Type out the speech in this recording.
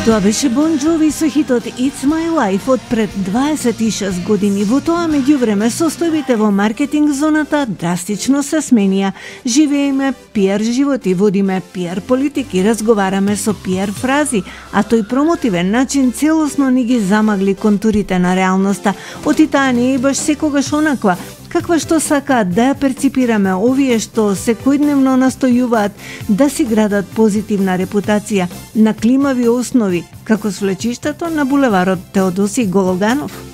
Тоа беше Бон Джови со хитот It's My Life од пред 26 години. Во тоа меѓувреме состојбите во маркетинг зоната драстично се сменија. Живееме пиар животи, водиме пиар политики, разговараме со пиар фрази, а тој промотивен начин целосно ни ги замагли контурите на реалноста. Оти таа не е баш секогаш онаква каква што сакаат да ја перципираме овие што секојдневно настојуваат да си градат позитивна репутација на климави основи, како свлечиштето на булеварот Теодосиј Гологанов.